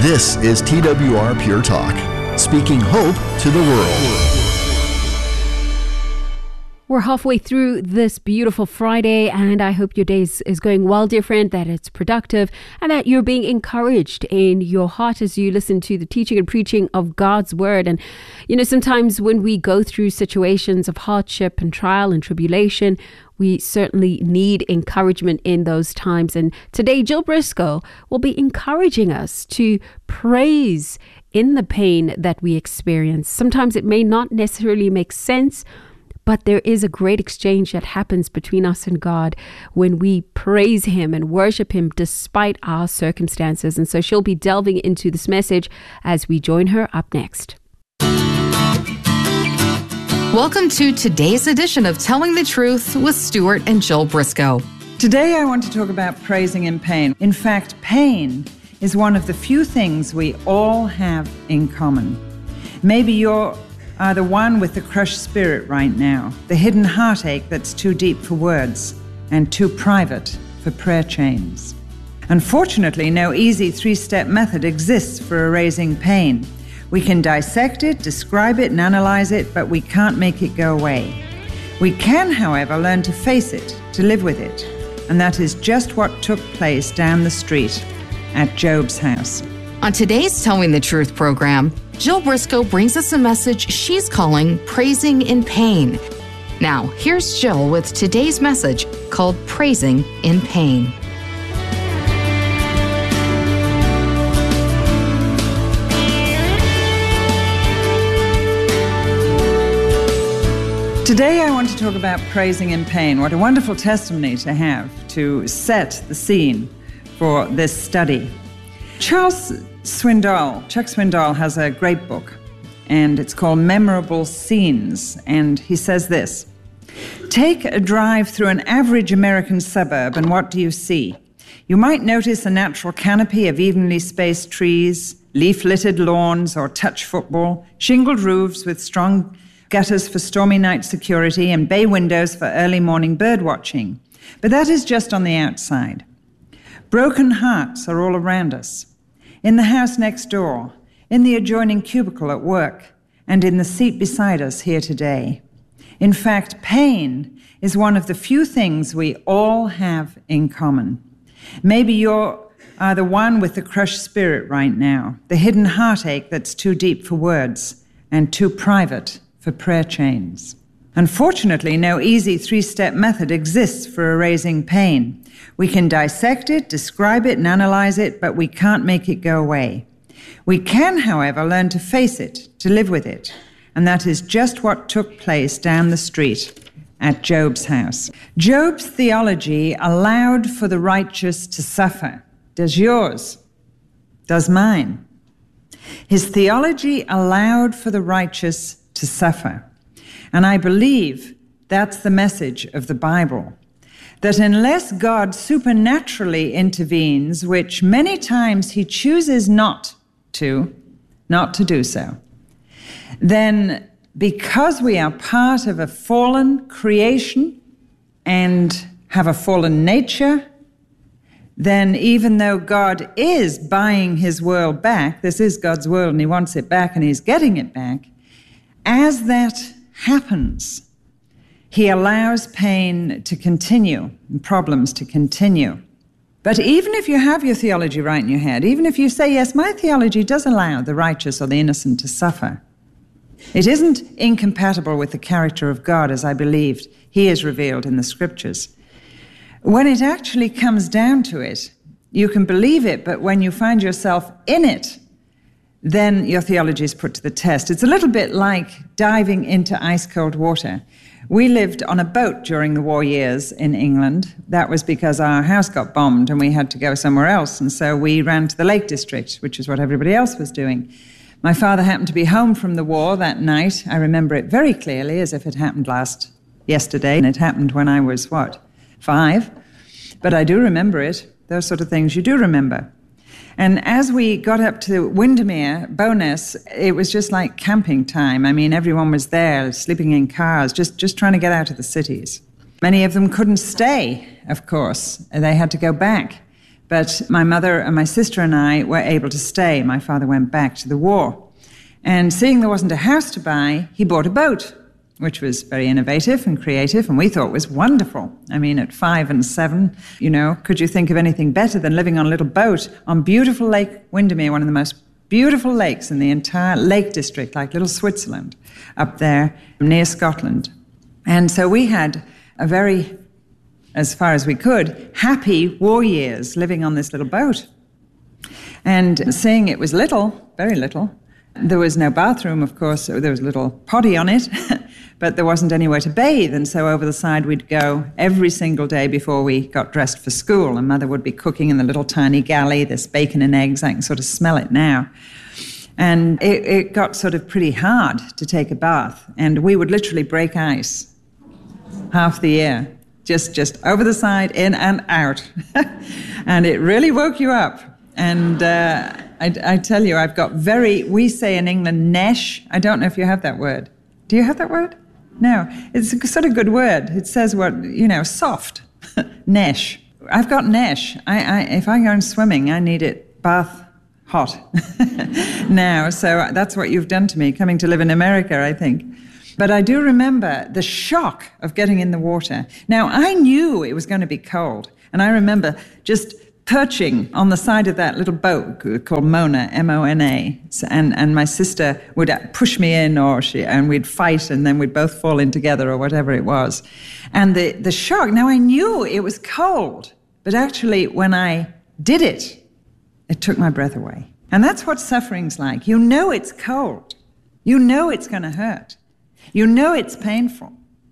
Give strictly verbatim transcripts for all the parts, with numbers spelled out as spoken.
This is T W R Pure Talk, speaking hope to the world. We're halfway through this beautiful Friday, and I hope your day is going well different, that it's productive, and that you're being encouraged in your heart as you listen to the teaching and preaching of God's word. And, you know, sometimes when we go through situations of hardship and trial and tribulation, we certainly need encouragement in those times. And today, Jill Briscoe will be encouraging us to praise in the pain that we experience. Sometimes it may not necessarily make sense, but there is a great exchange that happens between us and God when we praise Him and worship Him despite our circumstances. And so she'll be delving into this message as we join her up next. Welcome to today's edition of Telling the Truth with Stuart and Jill Briscoe. Today I want to talk about praising in pain. In fact, pain is one of the few things we all have in common. Maybe you're are the one with the crushed spirit right now, the hidden heartache that's too deep for words and too private for prayer chains. Unfortunately, no easy three-step method exists for erasing pain. We can dissect it, describe it, and analyze it, but we can't make it go away. We can, however, learn to face it, to live with it, and that is just what took place down the street at Job's house. On today's Telling the Truth program, Jill Briscoe brings us a message she's calling Praising in Pain. Now, here's Jill with today's message called Praising in Pain. Today I want to talk about praising in pain. What a wonderful testimony to have to set the scene for this study. Charles Swindoll, Chuck Swindoll has a great book, and it's called Memorable Scenes, and he says this: take a drive through an average American suburb, and what do you see? You might notice a natural canopy of evenly spaced trees, leaf-littered lawns or touch football, shingled roofs with strong gutters for stormy night security, and bay windows for early morning bird watching. But that is just on the outside. Broken hearts are all around us. In the house next door, in the adjoining cubicle at work, and in the seat beside us here today. In fact, pain is one of the few things we all have in common. Maybe you're are the one with the crushed spirit right now, the hidden heartache that's too deep for words and too private for prayer chains. Unfortunately, no easy three-step method exists for erasing pain. We can dissect it, describe it, and analyze it, but we can't make it go away. We can, however, learn to face it, to live with it, and that is just what took place down the street at Job's house. Job's theology allowed for the righteous to suffer. Does yours? Does mine? His theology allowed for the righteous to suffer. And I believe that's the message of the Bible, that unless God supernaturally intervenes, which many times He chooses not to, not to do so, then because we are part of a fallen creation and have a fallen nature, then even though God is buying His world back, this is God's world and He wants it back and He's getting it back, as that happens, He allows pain to continue and problems to continue. But even if you have your theology right in your head, even if you say, yes, my theology does allow the righteous or the innocent to suffer, it isn't incompatible with the character of God as I believed He is revealed in the Scriptures. When it actually comes down to it, you can believe it, but when you find yourself in it, then your theology is put to the test. It's a little bit like diving into ice-cold water. We lived on a boat during the war years in England. That was because our house got bombed and we had to go somewhere else, and so we ran to the Lake District, which is what everybody else was doing. My father happened to be home from the war that night. I remember it very clearly, as if it happened last yesterday, and it happened when I was, what, five? But I do remember it. Those sort of things you do remember. And as we got up to Windermere, Bowness, it was just like camping time. I mean, everyone was there, sleeping in cars, just, just trying to get out of the cities. Many of them couldn't stay, of course. They had to go back. But my mother and my sister and I were able to stay. My father went back to the war. And seeing there wasn't a house to buy, he bought a boat, which was very innovative and creative, and we thought was wonderful. I mean, at five and seven, you know, could you think of anything better than living on a little boat on beautiful Lake Windermere, one of the most beautiful lakes in the entire Lake District, like little Switzerland, up there near Scotland. And so we had a very, as far as we could, happy war years living on this little boat. And seeing it was little, very little, there was no bathroom, of course, so there was a little potty on it, but there wasn't anywhere to bathe, and so over the side we'd go every single day before we got dressed for school, and Mother would be cooking in the little tiny galley, this bacon and eggs. I can sort of smell it now. And it, it got sort of pretty hard to take a bath, and we would literally break ice half the year, just, just over the side, in and out. And it really woke you up. And uh, I, I tell you, I've got very, we say in England, nesh. I don't know if you have that word. Do you have that word? No. It's a sort of good word. It says what, you know, soft. Nesh. I've got nesh. I, I, if I go swimming, I need it bath hot now. So that's what you've done to me, coming to live in America, I think. But I do remember the shock of getting in the water. Now, I knew it was going to be cold. And I remember just perching on the side of that little boat called Mona, M O N A, and, and my sister would push me in, or she, and we'd fight, and then we'd both fall in together, or whatever it was. And the, the shock, now I knew it was cold, but actually when I did it, it took my breath away. And that's what suffering's like. You know it's cold. You know it's going to hurt. You know it's painful.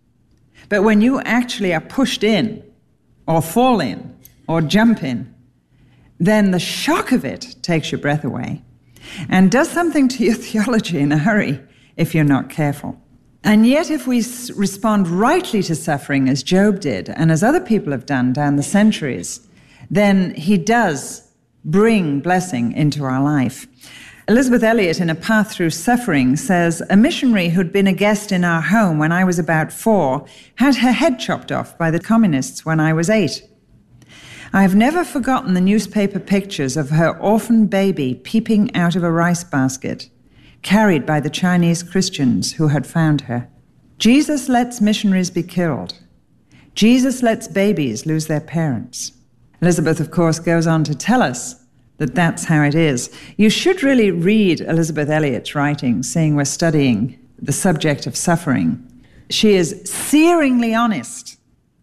But when you actually are pushed in, or fall in, or jump in, then the shock of it takes your breath away and does something to your theology in a hurry if you're not careful. And yet if we s- respond rightly to suffering as Job did, and as other people have done down the centuries, then he does bring blessing into our life. Elizabeth Elliot, in A Path Through Suffering, says, a missionary who'd been a guest in our home when I was about four had her head chopped off by the communists when I was eight. I've never forgotten the newspaper pictures of her orphan baby peeping out of a rice basket, carried by the Chinese Christians who had found her. Jesus lets missionaries be killed. Jesus lets babies lose their parents. Elizabeth, of course, goes on to tell us that that's how it is. You should really read Elizabeth Elliot's writings, seeing we're studying the subject of suffering. She is searingly honest.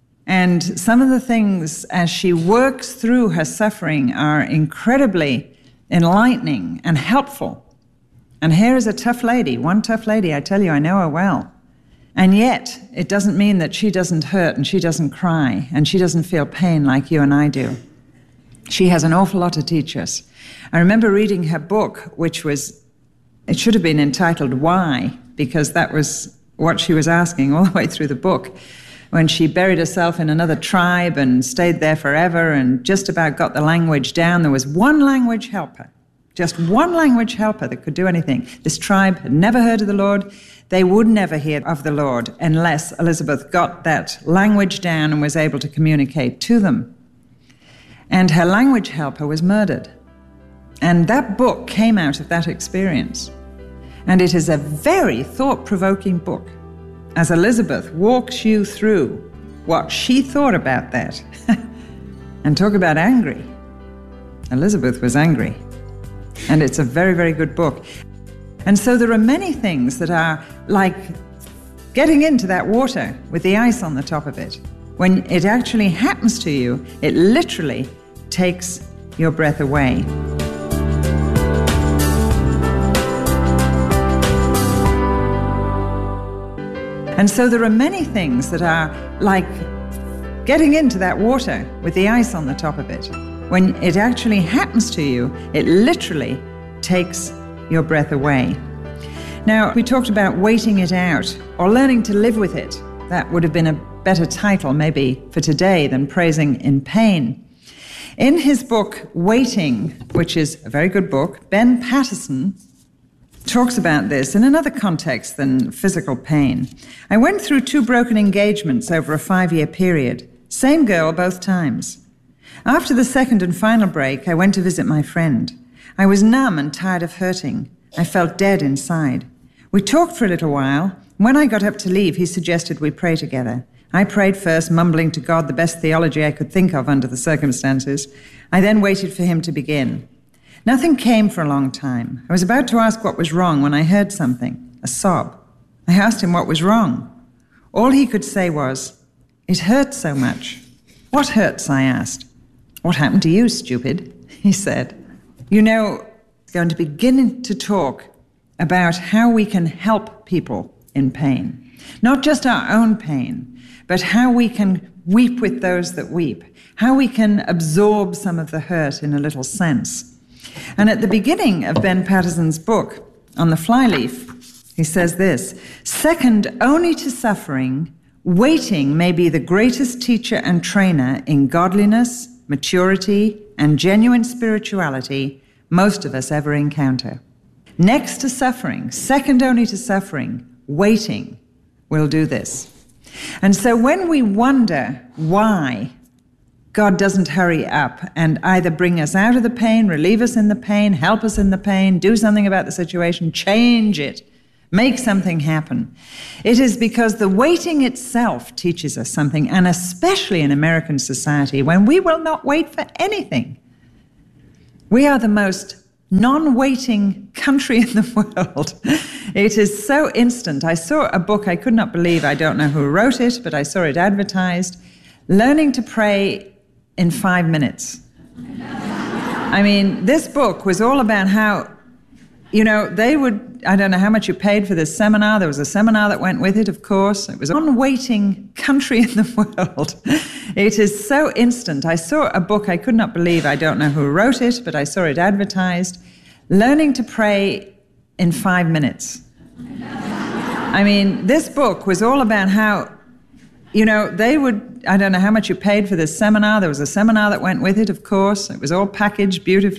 And some of the things as she works through her suffering are incredibly enlightening and helpful. And here is a tough lady, one tough lady, I tell you, I know her well. And yet, it doesn't mean that she doesn't hurt and she doesn't cry and she doesn't feel pain like you and I do. She has an awful lot to teach us. I remember reading her book, which was, it should have been entitled Why, because that was what she was asking all the way through the book. When she buried herself in another tribe and stayed there forever and just about got the language down, there was one language helper, just one language helper that could do anything. This tribe had never heard of the Lord. They would never hear of the Lord unless Elizabeth got that language down and was able to communicate to them. And her language helper was murdered. And that book came out of that experience. And it is a very thought-provoking book, as Elizabeth walks you through what she thought about that. And talk about angry. Elizabeth was angry. And it's a very, very good book. And so there are many things that are like getting into that water with the ice on the top of it. When it actually happens to you, it literally takes your breath away. And so there are many things that are like getting into that water with the ice on the top of it. When it actually happens to you, it literally takes your breath away. Now, we talked about waiting it out or learning to live with it. That would have been a better title maybe for today than praising in pain. In his book, Waiting, which is a very good book, Ben Patterson talks about this in another context than physical pain. I went through two broken engagements over a five-year period. Same girl both times. After the second and final break, I went to visit my friend. I was numb and tired of hurting. I felt dead inside. We talked for a little while. When I got up to leave, he suggested we pray together. I prayed first, mumbling to God the best theology I could think of under the circumstances. I then waited for him to begin. Nothing came for a long time. I was about to ask what was wrong when I heard something, a sob. I asked him what was wrong. All he could say was, "It hurts so much." "What hurts?" I asked. "What happened to you, stupid?" he said. You know, I'm going to begin to talk about how we can help people in pain. Not just our own pain, but how we can weep with those that weep, how we can absorb some of the hurt in a little sense. And at the beginning of Ben Patterson's book, On the Flyleaf, he says this, "Second only to suffering, waiting may be the greatest teacher and trainer in godliness, maturity, and genuine spirituality most of us ever encounter. Next to suffering, second only to suffering, waiting will do this." And so when we wonder why God doesn't hurry up and either bring us out of the pain, relieve us in the pain, help us in the pain, do something about the situation, change it, make something happen, it is because the waiting itself teaches us something, and especially in American society, when we will not wait for anything. We are the most non-waiting country in the world. It is so instant. I saw a book I could not believe. I don't know who wrote it, but I saw it advertised. Learning to Pray in Five Minutes. I mean, this book was all about how, you know, they would, I don't know how much you paid for this seminar. There was a seminar that went with it, of course. It was a non-waiting country in the world. It is so instant. I saw a book I could not believe. I don't know who wrote it, but I saw it advertised. Learning to Pray in Five Minutes. I mean, this book was all about how, you know, they would, I don't know how much you paid for this seminar. There was a seminar that went with it, of course. It was all packaged beautifully.